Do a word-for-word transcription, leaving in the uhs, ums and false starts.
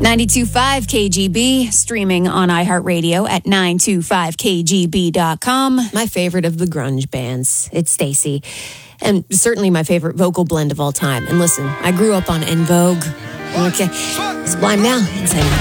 ninety-two point five K G B, streaming on iHeartRadio at nine two five K G B dot com. My favorite of the grunge bands. It's Stacy. And certainly my favorite vocal blend of all time. And listen, I grew up on En Vogue. Okay. Sublime now. Insane.